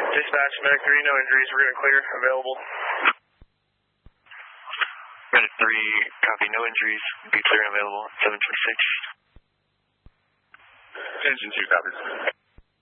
Dispatch, Medic 3, no injuries. We're going to clear. Available. Medic 3, copy, no injuries. Be clear and available. 726. Engine 2 copies.